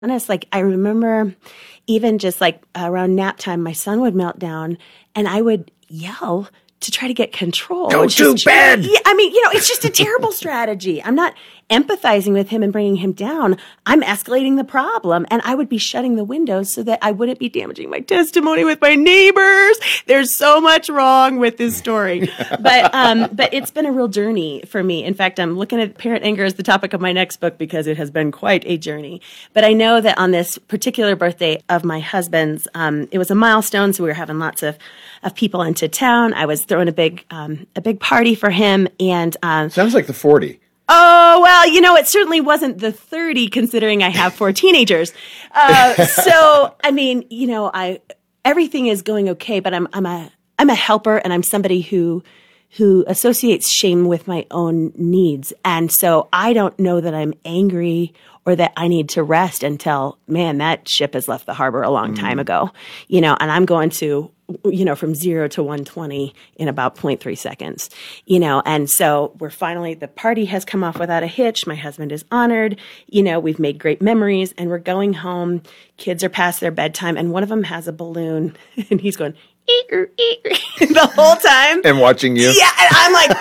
honest, like I remember even just like around nap time, my son would melt down and I would yell to try to get control. Go to bed! Yeah, I mean, it's just a terrible strategy. I'm not empathizing with him and bringing him down. I'm escalating the problem. And I would be shutting the windows so that I wouldn't be damaging my testimony with my neighbors. There's so much wrong with this story. But it's been a real journey for me. In fact, I'm looking at parent anger as the topic of my next book because it has been quite a journey. But I know that on this particular birthday of my husband's, it was a milestone. So we were having lots of people into town. I was throwing a big party for him. And sounds like the 40. Oh, well, it certainly wasn't the 30 considering I have 4 teenagers. So, I mean, everything is going okay, but I'm a helper and I'm somebody who associates shame with my own needs. And so I don't know that I'm angry or that I need to rest until, man, that ship has left the harbor a long time ago, and I'm going to, from 0 to 120 in about 0.3 seconds, and so the party has come off without a hitch. My husband is honored, we've made great memories and we're going home. Kids are past their bedtime and one of them has a balloon and he's going, the whole time. And watching you. Yeah. And I'm like,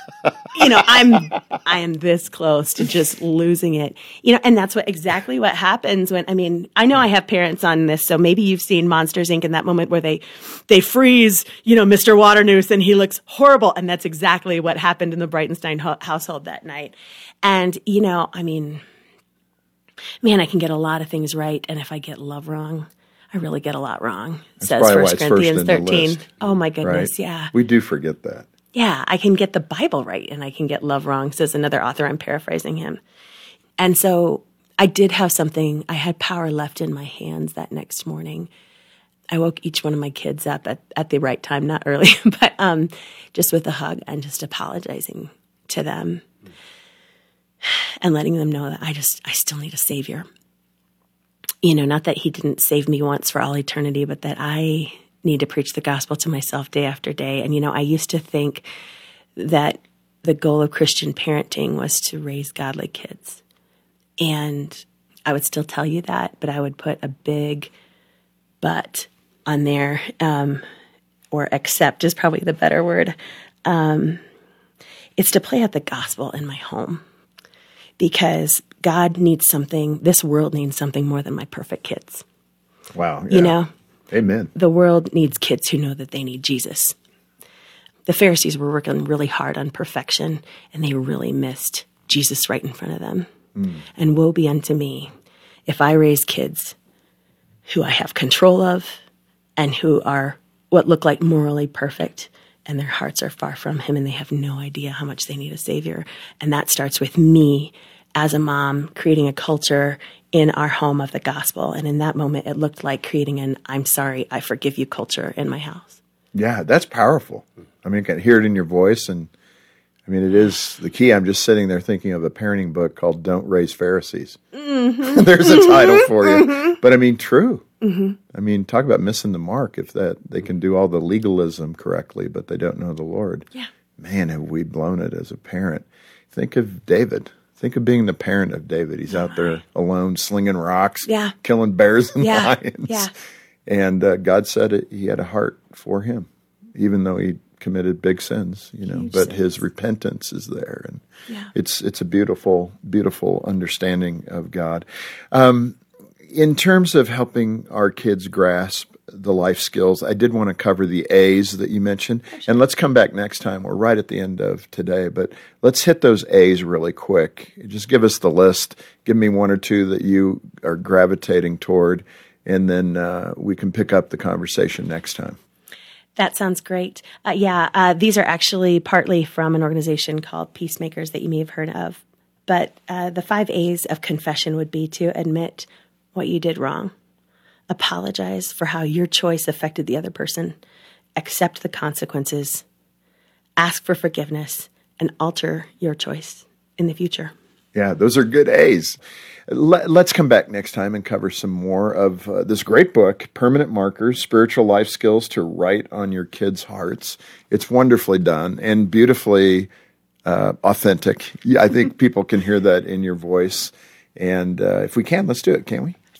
I am this close to just losing it, and that's exactly what happens when, I know I have parents on this, so maybe you've seen Monsters, Inc. in that moment where they freeze, Mr. Waternoose and he looks horrible. And that's exactly what happened in the Breitenstein household that night. And, man, I can get a lot of things right. And if I get love wrong, I really get a lot wrong. That's says 1 Corinthians 13. Oh my goodness. Right? Yeah. We do forget that. Yeah, I can get the Bible right and I can get love wrong, says another author. I'm paraphrasing him. And so I did have I had power left in my hands that next morning. I woke each one of my kids up at the right time, not early, but just with a hug and just apologizing to them and letting them know that I still need a savior. Not that he didn't save me once for all eternity, but that I need to preach the gospel to myself day after day. And, I used to think that the goal of Christian parenting was to raise godly kids. And I would still tell you that, but I would put a big but on there, or accept is probably the better word. It's to play out the gospel in my home because God needs something, this world needs something more than my perfect kids. Wow. Yeah. Amen. The world needs kids who know that they need Jesus. The Pharisees were working really hard on perfection, and they really missed Jesus right in front of them. And woe be unto me if I raise kids who I have control of and who are what look like morally perfect, and their hearts are far from him, and they have no idea how much they need a savior. And that starts with me as a mom creating a culture in our home of the gospel. And in that moment, it looked like creating an I'm sorry, I forgive you culture in my house. Yeah, that's powerful. I can hear it in your voice. And it is the key. I'm just sitting there thinking of a parenting book called Don't Raise Pharisees. Mm-hmm. There's a title for you. Mm-hmm. But true. Mm-hmm. Talk about missing the mark if they can do all the legalism correctly, but they don't know the Lord. Yeah. Man, have we blown it as a parent. Think of David. Think of being the parent of David. He's out there alone, slinging rocks, killing bears and lions. Yeah. And God said he had a heart for him, even though he committed big sins, but his repentance is there. And it's a beautiful, beautiful understanding of God. In terms of helping our kids grasp the life skills, I did want to cover the A's that you mentioned. And let's come back next time. We're right at the end of today, but let's hit those A's really quick. Just give us the list. Give me 1 or 2 that you are gravitating toward, and then we can pick up the conversation next time. That sounds great. These are actually partly from an organization called Peacemakers that you may have heard of. But the 5 A's of confession would be to admit what you did wrong, apologize for how your choice affected the other person, accept the consequences, ask for forgiveness, and alter your choice in the future. Yeah, those are good A's. Let's come back next time and cover some more of this great book, Permanent Markers, Spiritual Life Skills to Write on Your Kids' Hearts. It's wonderfully done and beautifully authentic. I think people can hear that in your voice. And if we can, let's do it, can't we?